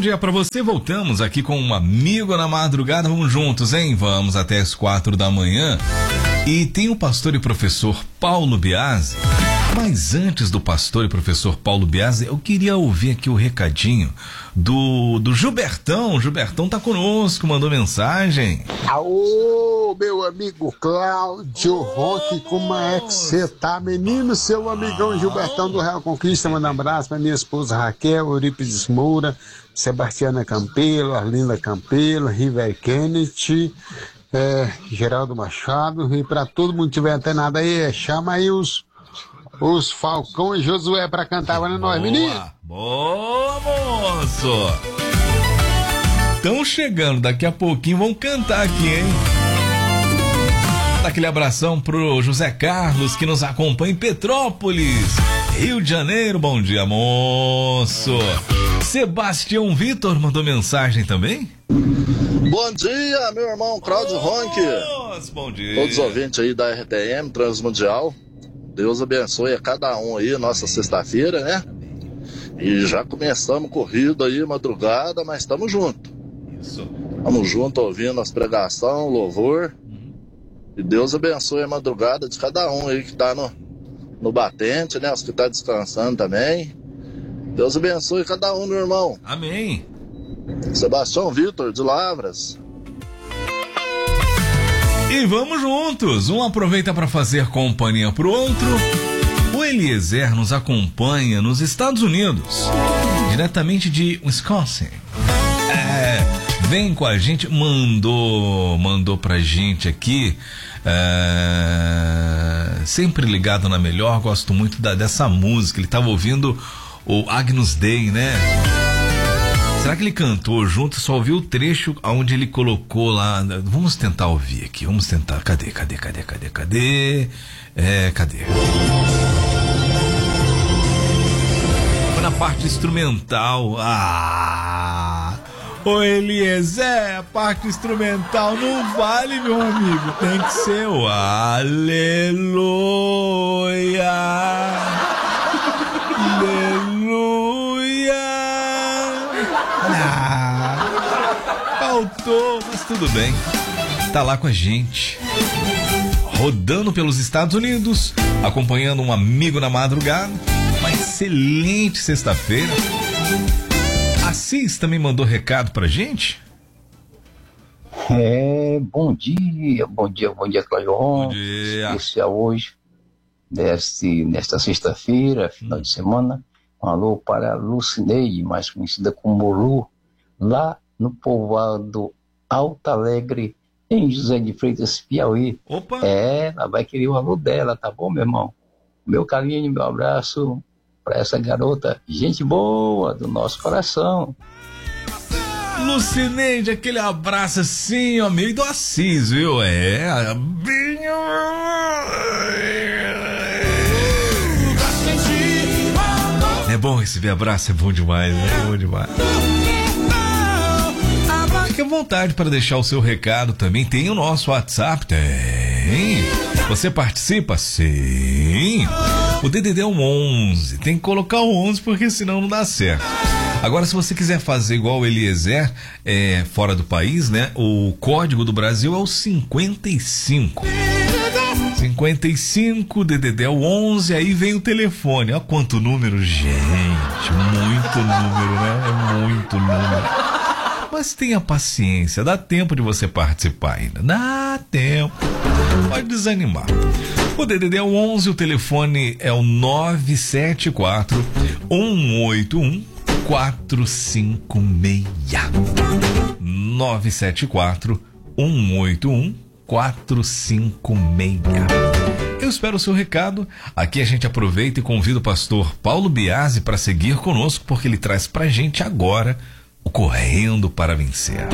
dia pra você. Voltamos aqui com um amigo na madrugada. Vamos juntos, hein? Vamos até as 4 da manhã. E tem o pastor e professor Paulo Biasi. Mas antes do pastor e professor Paulo Biasi, eu queria ouvir aqui o recadinho do Gilbertão. O Gilbertão tá conosco, mandou mensagem. Aô, meu amigo Cláudio Roque, como é que você tá, menino? Seu amigão Gilbertão do Real Conquista, manda um abraço pra minha esposa Raquel, Eurípides Moura, Sebastiana Campelo, Arlinda Campelo, River Kennedy, Geraldo Machado, e pra todo mundo que tiver antenado aí, chama aí os Falcão e Josué pra cantar para nós, menino. Boa, moço. Estão chegando, daqui a pouquinho vão cantar aqui, hein? Dá aquele abração pro José Carlos, que nos acompanha em Petrópolis, Rio de Janeiro. Bom dia, moço. Sebastião Vitor mandou mensagem também. Bom dia, meu irmão Cláudio Ronque. Bom dia. Todos os ouvintes aí da RTM Transmundial. Deus abençoe a cada um aí, nossa sexta-feira, né? E já começamos corrida aí, madrugada, mas estamos juntos. Isso. Estamos juntos ouvindo as pregações, louvor. E Deus abençoe a madrugada de cada um aí que tá no batente, né? Os que tá descansando também. Deus abençoe cada um, meu irmão. Amém. Sebastião Vitor, de Lavras. E vamos juntos, um aproveita para fazer companhia pro outro. O Eliezer nos acompanha nos Estados Unidos, diretamente de Wisconsin. Vem com a gente, mandou pra gente aqui, sempre ligado na melhor, gosto muito dessa música. Ele tava ouvindo o Agnus Dei, né? Será que ele cantou junto? Só ouviu o trecho onde ele colocou lá. Vamos tentar ouvir aqui. Vamos tentar. Cadê? Cadê? Foi na parte instrumental. Ô Eliezer, a parte instrumental não vale, meu amigo. Tem que ser o Aleluia. Faltou, mas tudo bem. Tá lá com a gente, rodando pelos Estados Unidos, acompanhando um amigo na madrugada. Uma excelente sexta-feira. Assis também mandou recado pra gente. Bom dia, Cláudio Ron. Bom dia. Especial hoje, nesta sexta-feira, final de semana. Um alô para a Lucineide, mais conhecida como Lu, lá no povoado Alto Alegre, em José de Freitas, Piauí. Opa! Ela vai querer o alô dela, tá bom, meu irmão? Meu carinho, meu abraço para essa garota, gente boa do nosso coração. Lucineide, aquele abraço assim, ó, meio do Assis, viu? É bom receber abraço, é bom demais, né? É bom demais. Fique à vontade para deixar o seu recado também. Tem o nosso WhatsApp? Tem. Você participa? Sim. O DDD é um 11. Tem que colocar o 11 porque senão não dá certo. Agora, se você quiser fazer igual o Eliezer, fora do país, né? O código do Brasil é o 55. 55, DDD é o 11, aí vem o telefone. Olha quanto número, gente. Muito número, né? É muito número. Mas tenha paciência, dá tempo de você participar ainda. Dá tempo. Pode desanimar. O DDD é o 11, o telefone é o 974 181 456. 974 181 456. Eu espero o seu recado. Aqui a gente aproveita e convida o pastor Paulo Biasi para seguir conosco, porque ele traz pra gente agora o Correndo para Vencer.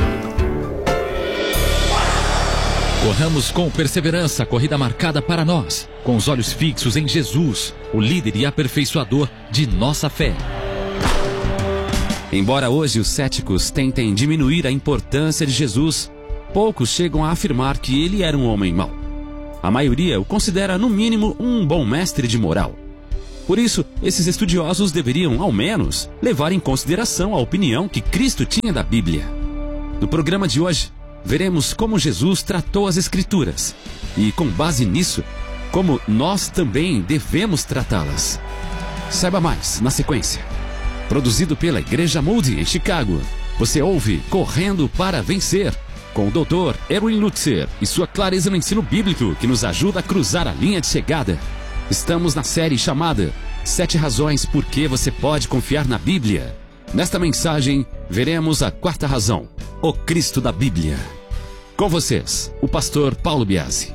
Corramos com perseverança a corrida marcada para nós, com os olhos fixos em Jesus, o líder e aperfeiçoador de nossa fé. Embora hoje os céticos tentem diminuir a importância de Jesus, poucos chegam a afirmar que ele era um homem mau. A maioria o considera, no mínimo, um bom mestre de moral. Por isso, esses estudiosos deveriam, ao menos, levar em consideração a opinião que Cristo tinha da Bíblia. No programa de hoje, veremos como Jesus tratou as Escrituras e, com base nisso, como nós também devemos tratá-las. Saiba mais na sequência. Produzido pela Igreja Moody em Chicago, você ouve Correndo para Vencer, com o Dr. Erwin Lutzer e sua clareza no ensino bíblico que nos ajuda a cruzar a linha de chegada. Estamos na série chamada 7 razões por que você pode confiar na Bíblia. Nesta mensagem, veremos a 4ª razão, o Cristo da Bíblia. Com vocês, o pastor Paulo Biasi.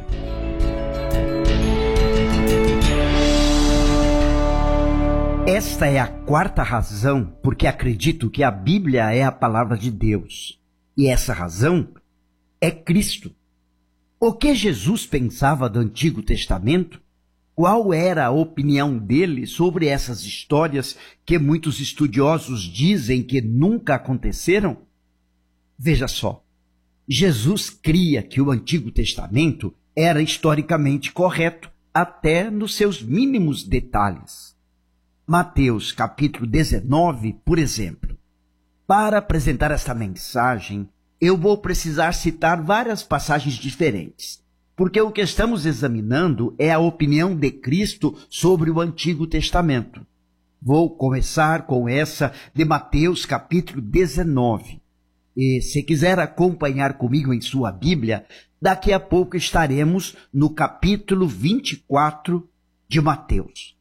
Esta é a 4ª razão porque acredito que a Bíblia é a palavra de Deus. E essa razão é Cristo. O que Jesus pensava do Antigo Testamento? Qual era a opinião dele sobre essas histórias que muitos estudiosos dizem que nunca aconteceram? Veja só, Jesus cria que o Antigo Testamento era historicamente correto, até nos seus mínimos detalhes. Mateus capítulo 19, por exemplo. Para apresentar esta mensagem, eu vou precisar citar várias passagens diferentes, porque o que estamos examinando é a opinião de Cristo sobre o Antigo Testamento. Vou começar com essa de Mateus capítulo 19. E se quiser acompanhar comigo em sua Bíblia, daqui a pouco estaremos no capítulo 24 de Mateus.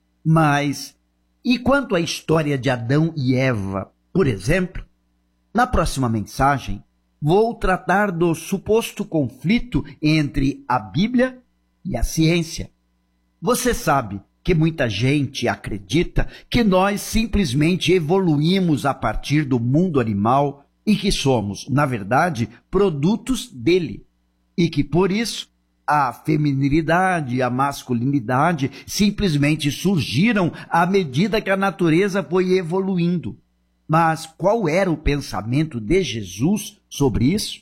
Mas, e quanto à história de Adão e Eva, por exemplo? Na próxima mensagem, vou tratar do suposto conflito entre a Bíblia e a ciência. Você sabe que muita gente acredita que nós simplesmente evoluímos a partir do mundo animal e que somos, na verdade, produtos dele. E que, por isso, a feminilidade e a masculinidade simplesmente surgiram à medida que a natureza foi evoluindo. Mas qual era o pensamento de Jesus sobre isso?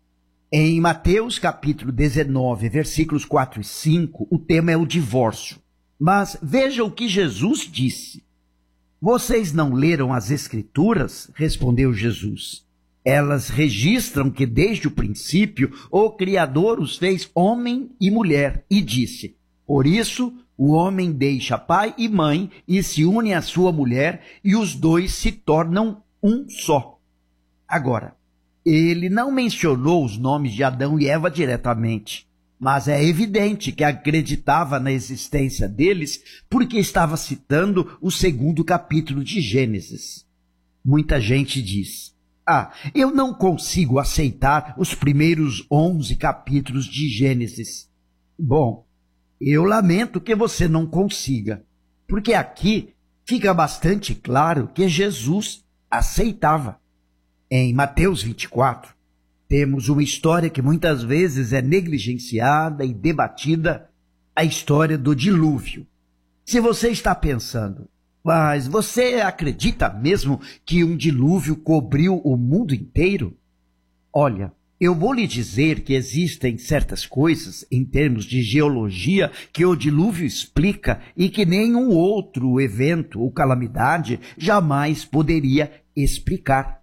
Em Mateus capítulo 19, versículos 4 e 5, o tema é o divórcio. Mas veja o que Jesus disse. Vocês não leram as Escrituras? Respondeu Jesus. Elas registram que desde o princípio o Criador os fez homem e mulher e disse, por isso o homem deixa pai e mãe e se une à sua mulher e os dois se tornam um só. Agora, ele não mencionou os nomes de Adão e Eva diretamente, mas é evidente que acreditava na existência deles porque estava citando o 2º capítulo de Gênesis. Muita gente diz, eu não consigo aceitar os primeiros 11 capítulos de Gênesis. Bom, eu lamento que você não consiga, porque aqui fica bastante claro que Jesus aceitava. Em Mateus 24, temos uma história que muitas vezes é negligenciada e debatida, a história do dilúvio. Se você está pensando, mas você acredita mesmo que um dilúvio cobriu o mundo inteiro? Olha, eu vou lhe dizer que existem certas coisas, em termos de geologia, que o dilúvio explica e que nenhum outro evento ou calamidade jamais poderia explicar.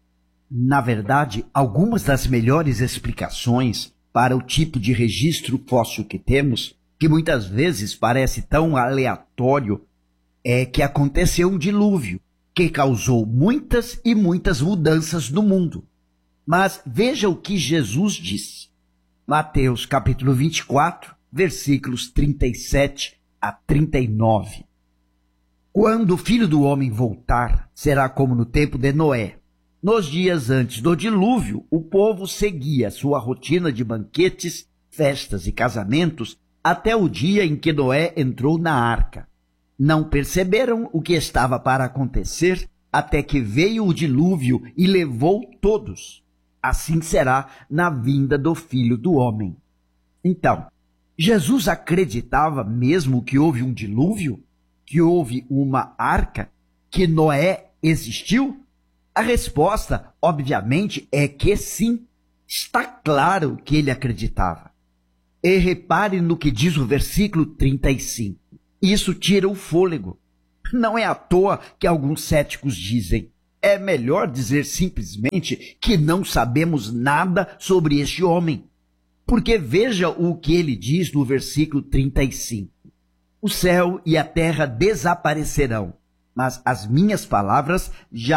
Na verdade, algumas das melhores explicações para o tipo de registro fóssil que temos, que muitas vezes parece tão aleatório, é que aconteceu um dilúvio que causou muitas e muitas mudanças no mundo. Mas veja o que Jesus disse. Mateus capítulo 24, versículos 37 a 39. Quando o Filho do Homem voltar, será como no tempo de Noé. Nos dias antes do dilúvio, o povo seguia sua rotina de banquetes, festas e casamentos até o dia em que Noé entrou na arca. Não perceberam o que estava para acontecer até que veio o dilúvio e levou todos. Assim será na vinda do Filho do Homem. Então, Jesus acreditava mesmo que houve um dilúvio? Que houve uma arca? Que Noé existiu? A resposta, obviamente, é que sim. Está claro que ele acreditava. E repare no que diz o versículo 35. Isso tira o fôlego. Não é à toa que alguns céticos dizem: é melhor dizer simplesmente que não sabemos nada sobre este homem. Porque veja o que ele diz no versículo 35. O céu e a terra desaparecerão, mas as minhas palavras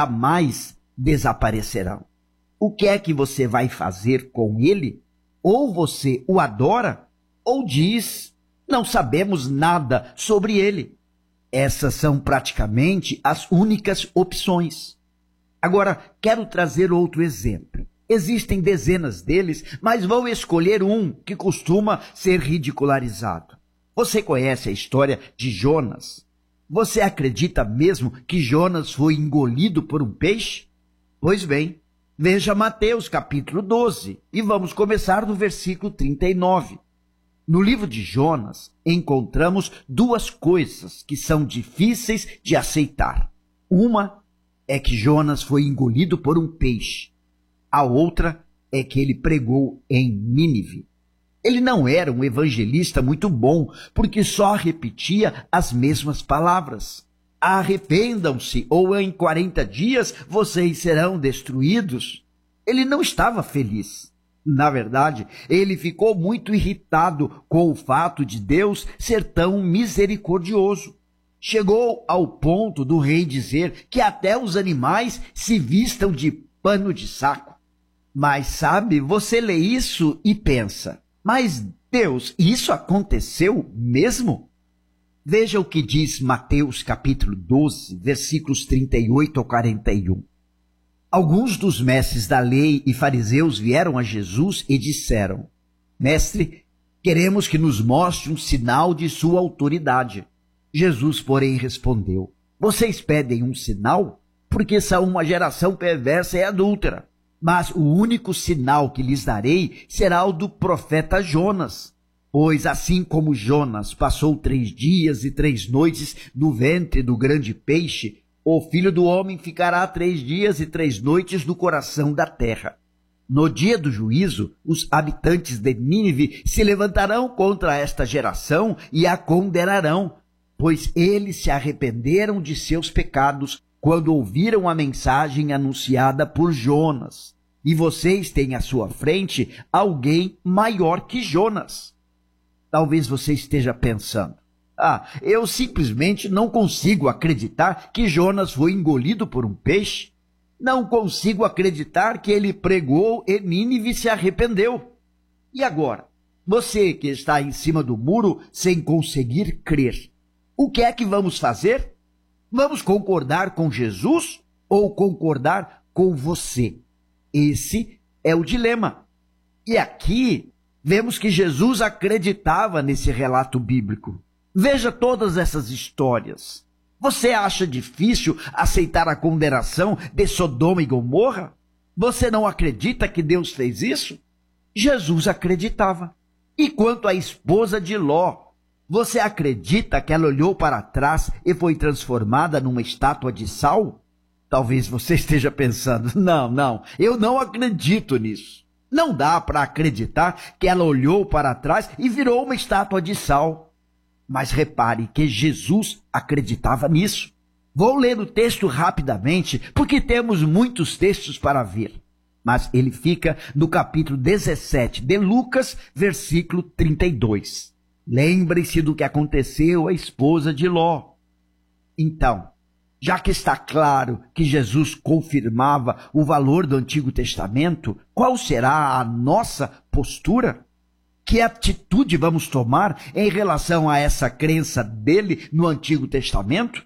jamais desaparecerão. O que é que você vai fazer com ele? Ou você o adora, ou diz: não sabemos nada sobre ele. Essas são praticamente as únicas opções. Agora, quero trazer outro exemplo. Existem dezenas deles, mas vou escolher um que costuma ser ridicularizado. Você conhece a história de Jonas? Você acredita mesmo que Jonas foi engolido por um peixe? Pois bem, veja Mateus capítulo 12 e vamos começar no versículo 39. No livro de Jonas, encontramos duas coisas que são difíceis de aceitar. Uma é que Jonas foi engolido por um peixe. A outra é que ele pregou em Nínive. Ele não era um evangelista muito bom, porque só repetia as mesmas palavras. Arrependam-se, ou em 40 dias vocês serão destruídos. Ele não estava feliz. Na verdade, ele ficou muito irritado com o fato de Deus ser tão misericordioso. Chegou ao ponto do rei dizer que até os animais se vistam de pano de saco. Mas sabe, você lê isso e pensa: mas Deus, isso aconteceu mesmo? Veja o que diz Mateus capítulo 12, versículos 38 ao 41. Alguns dos mestres da lei e fariseus vieram a Jesus e disseram: Mestre, queremos que nos mostre um sinal de sua autoridade. Jesus, porém, respondeu: Vocês pedem um sinal? Porque são uma geração perversa e adúltera. Mas o único sinal que lhes darei será o do profeta Jonas. Pois assim como Jonas passou 3 dias e 3 noites no ventre do grande peixe, o Filho do Homem ficará 3 dias e 3 noites no coração da terra. No dia do juízo, os habitantes de Nínive se levantarão contra esta geração e a condenarão, pois eles se arrependeram de seus pecados quando ouviram a mensagem anunciada por Jonas. E vocês têm à sua frente alguém maior que Jonas. Talvez você esteja pensando: eu simplesmente não consigo acreditar que Jonas foi engolido por um peixe. Não consigo acreditar que ele pregou e Nínive se arrependeu. E agora, você que está em cima do muro sem conseguir crer, o que é que vamos fazer? Vamos concordar com Jesus ou concordar com você? Esse é o dilema. E aqui vemos que Jesus acreditava nesse relato bíblico. Veja todas essas histórias. Você acha difícil aceitar a condenação de Sodoma e Gomorra? Você não acredita que Deus fez isso? Jesus acreditava. E quanto à esposa de Ló, você acredita que ela olhou para trás e foi transformada numa estátua de sal? Talvez você esteja pensando: não, eu não acredito nisso. Não dá para acreditar que ela olhou para trás e virou uma estátua de sal. Mas repare que Jesus acreditava nisso. Vou ler o texto rapidamente, porque temos muitos textos para ver. Mas ele fica no capítulo 17 de Lucas, versículo 32. Lembre-se do que aconteceu à esposa de Ló. Então, já que está claro que Jesus confirmava o valor do Antigo Testamento, qual será a nossa postura? Que atitude vamos tomar em relação a essa crença dele no Antigo Testamento?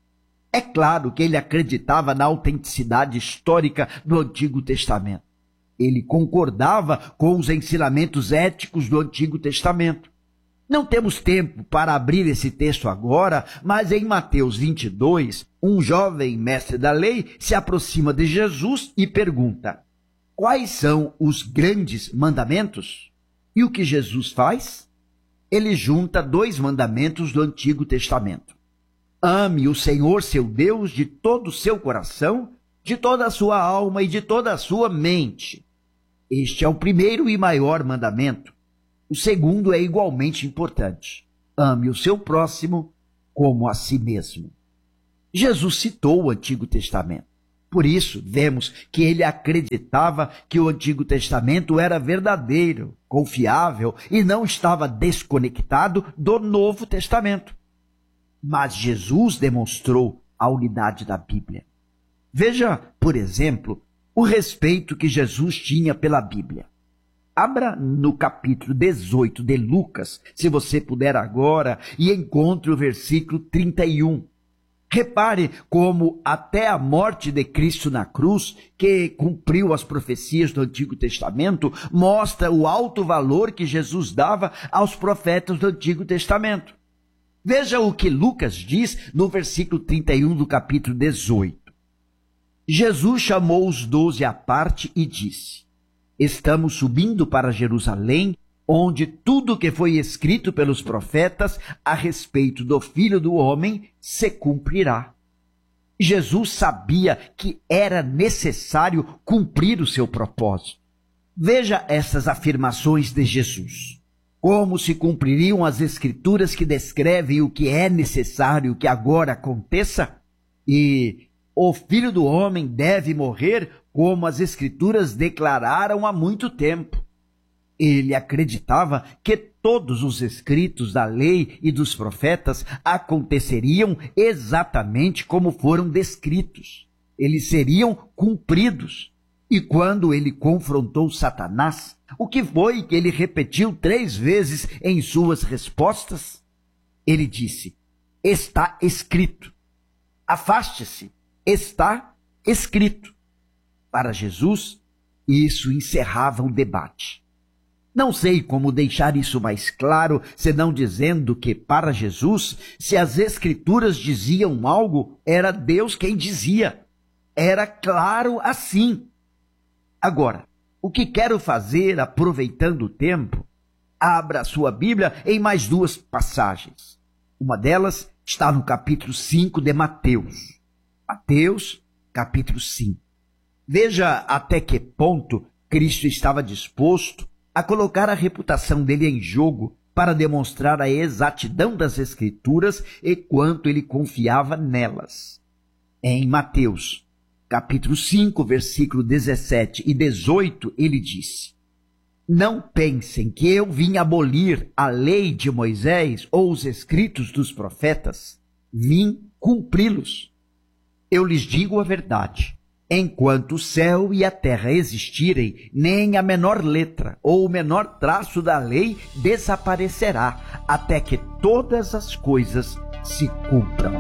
É claro que ele acreditava na autenticidade histórica do Antigo Testamento. Ele concordava com os ensinamentos éticos do Antigo Testamento. Não temos tempo para abrir esse texto agora, mas em Mateus 22, um jovem mestre da lei se aproxima de Jesus e pergunta: quais são os grandes mandamentos? E o que Jesus faz? Ele junta 2 mandamentos do Antigo Testamento. Ame o Senhor seu Deus de todo o seu coração, de toda a sua alma e de toda a sua mente. Este é o primeiro e maior mandamento. O segundo é igualmente importante. Ame o seu próximo como a si mesmo. Jesus citou o Antigo Testamento. Por isso, vemos que ele acreditava que o Antigo Testamento era verdadeiro, confiável e não estava desconectado do Novo Testamento. Mas Jesus demonstrou a unidade da Bíblia. Veja, por exemplo, o respeito que Jesus tinha pela Bíblia. Abra no capítulo 18 de Lucas, se você puder agora, e encontre o versículo 31. Repare como até a morte de Cristo na cruz, que cumpriu as profecias do Antigo Testamento, mostra o alto valor que Jesus dava aos profetas do Antigo Testamento. Veja o que Lucas diz no versículo 31 do capítulo 18. Jesus chamou os 12 à parte e disse: estamos subindo para Jerusalém, onde tudo que foi escrito pelos profetas a respeito do Filho do Homem se cumprirá. Jesus sabia que era necessário cumprir o seu propósito. Veja essas afirmações de Jesus. Como se cumpririam as Escrituras que descrevem o que é necessário que agora aconteça? E o Filho do Homem deve morrer como as Escrituras declararam há muito tempo. Ele acreditava que todos os escritos da lei e dos profetas aconteceriam exatamente como foram descritos. Eles seriam cumpridos. E quando ele confrontou Satanás, o que foi que ele repetiu 3 vezes em suas respostas? Ele disse: está escrito. Afaste-se, está escrito. Para Jesus, isso encerrava o debate. Não sei como deixar isso mais claro, senão dizendo que, para Jesus, se as Escrituras diziam algo, era Deus quem dizia. Era claro assim. Agora, o que quero fazer, aproveitando o tempo, abra a sua Bíblia em mais 2 passagens. Uma delas está no capítulo 5 de Mateus. Mateus, capítulo 5. Veja até que ponto Cristo estava disposto a colocar a reputação dele em jogo para demonstrar a exatidão das Escrituras e quanto ele confiava nelas. Em Mateus, capítulo 5, versículo 17 e 18, ele disse: não pensem que eu vim abolir a lei de Moisés ou os escritos dos profetas. Vim cumpri-los. Eu lhes digo a verdade. Enquanto o céu e a terra existirem, nem a menor letra ou o menor traço da lei desaparecerá, até que todas as coisas se cumpram.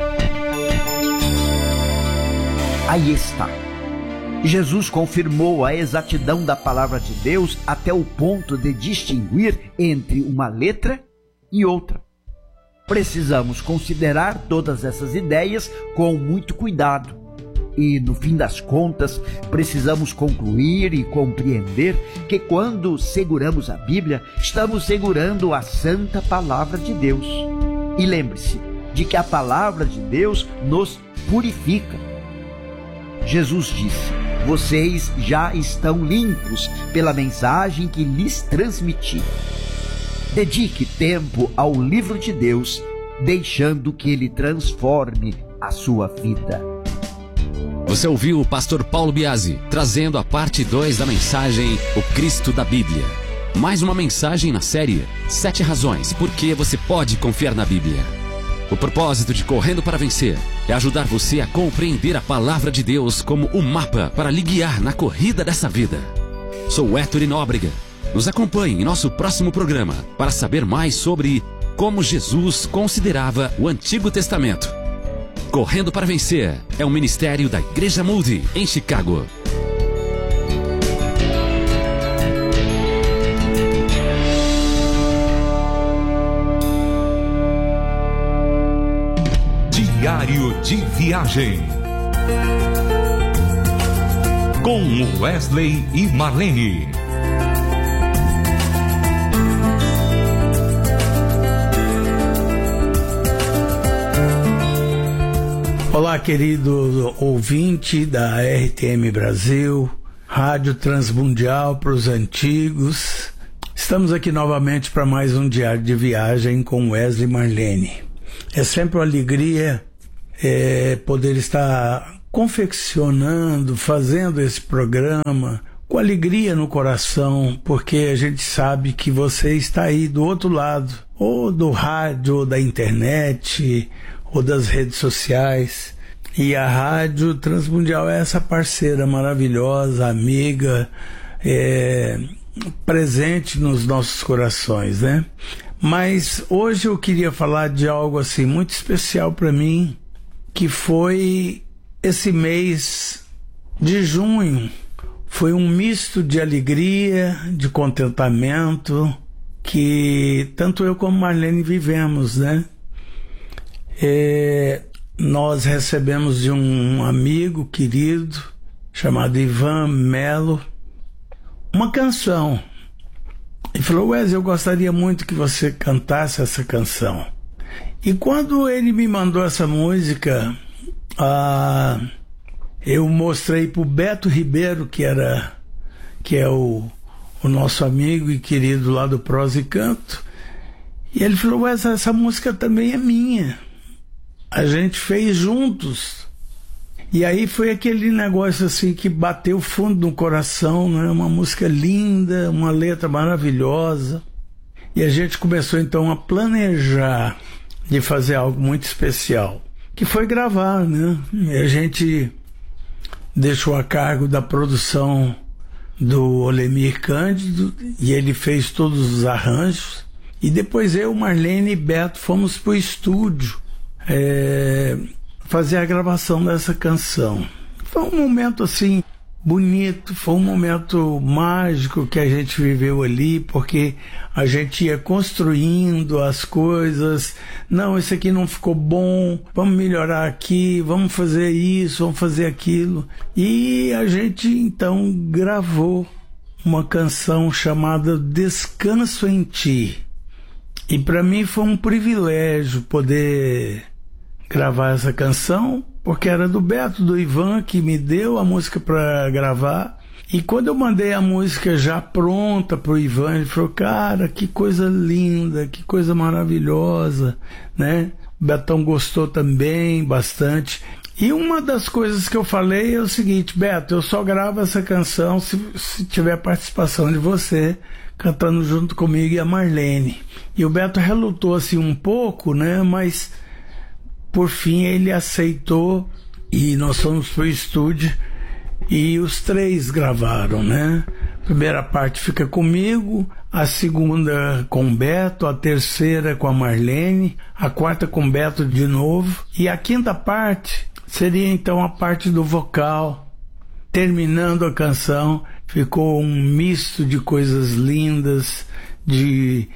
Aí está. Jesus confirmou a exatidão da palavra de Deus até o ponto de distinguir entre uma letra e outra. Precisamos considerar todas essas ideias com muito cuidado. E, no fim das contas, precisamos concluir e compreender que quando seguramos a Bíblia, estamos segurando a santa palavra de Deus. E lembre-se de que a palavra de Deus nos purifica. Jesus disse: vocês já estão limpos pela mensagem que lhes transmiti. Dedique tempo ao livro de Deus, deixando que ele transforme a sua vida. Você ouviu o pastor Paulo Biasi trazendo a parte 2 da mensagem O Cristo da Bíblia. Mais uma mensagem na série 7 razões por que você pode confiar na Bíblia. O propósito de Correndo para Vencer é ajudar você a compreender a palavra de Deus como um mapa para lhe guiar na corrida dessa vida. Sou Héctor Nóbrega. Nos acompanhe em nosso próximo programa para saber mais sobre como Jesus considerava o Antigo Testamento. Correndo para Vencer é um ministério da Igreja Moody, em Chicago. Diário de Viagem com Wesley e Marlene. Olá, querido ouvinte da RTM Brasil, Rádio Transmundial para os Antigos. Estamos aqui novamente para mais um Diário de Viagem com Wesley e Marlene. É sempre uma alegria poder estar confeccionando, fazendo esse programa com alegria no coração, porque a gente sabe que você está aí do outro lado, ou do rádio, ou da internet, ou das redes sociais. E a Rádio Transmundial é essa parceira maravilhosa, amiga, presente nos nossos corações, né? Mas hoje eu queria falar de algo assim muito especial para mim, que foi esse mês de junho. Foi um misto de alegria, de contentamento, que tanto eu como Marlene vivemos, né? Nós recebemos de um amigo querido, chamado Ivan Melo, uma canção. Ele falou: Wesley, eu gostaria muito que você cantasse essa canção. E quando ele me mandou essa música, eu mostrei para o Beto Ribeiro, que é o nosso amigo e querido lá do Prosa e Canto, e ele falou: Wesley, essa música também é minha. A gente fez juntos. E aí foi aquele negócio assim que bateu fundo no coração, né? Uma música linda, uma letra maravilhosa. E a gente começou então a planejar de fazer algo muito especial, que foi gravar, né? E a gente deixou a cargo da produção do Olemir Cândido, e ele fez todos os arranjos. E depois eu, Marlene e Beto fomos pro estúdio fazer a gravação dessa canção. Foi um momento assim bonito, foi um momento mágico que a gente viveu ali, porque a gente ia construindo as coisas. Não, isso aqui não ficou bom, vamos melhorar aqui, vamos fazer isso, vamos fazer aquilo. E a gente então gravou uma canção chamada Descanso em Ti. E para mim foi um privilégio poder gravar essa canção, porque era do Beto, do Ivan, que me deu a música para gravar. E quando eu mandei a música já pronta pro Ivan, ele falou: cara, que coisa linda, que coisa maravilhosa, né? O Betão gostou também bastante. E uma das coisas que eu falei é o seguinte: Beto, eu só gravo essa canção se tiver participação de você cantando junto comigo e a Marlene. E o Beto relutou assim um pouco, né? Mas por fim ele aceitou e nós fomos pro estúdio e os três gravaram, né? A primeira parte fica comigo, a segunda com o Beto, a terceira com a Marlene, a quarta com o Beto de novo, e a quinta parte seria então a parte do vocal. Terminando a canção, ficou um misto de coisas lindas, de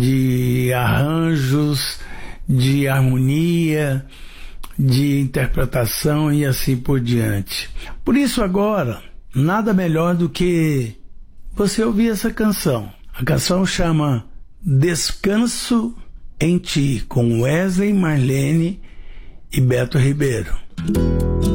arranjos, de harmonia, de interpretação e assim por diante. Por isso agora, nada melhor do que você ouvir essa canção. A canção chama Descanso em Ti, com Wesley, Marlene e Beto Ribeiro.